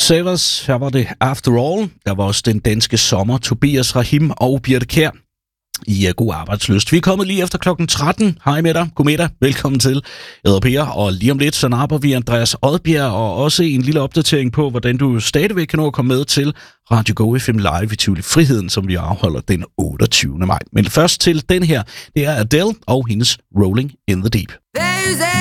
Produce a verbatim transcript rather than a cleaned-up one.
Save Us, her var det After All. Der var også den danske sommer, Tobias Rahim og Birte Kjær i uh, God Arbejdsløst. Vi er kommet lige efter klokken tretten. Hej med dig, godmiddag, velkommen til. Jeg hedder Per, og lige om lidt så napper vi Andreas Odbjerg, og også en lille opdatering på, hvordan du stadigvæk kan nå at komme med til Radio Go F M Live i Tivoli Friheden, som vi afholder den otteogtyvende maj. Men først til den her, det er Adele og hendes Rolling in the Deep.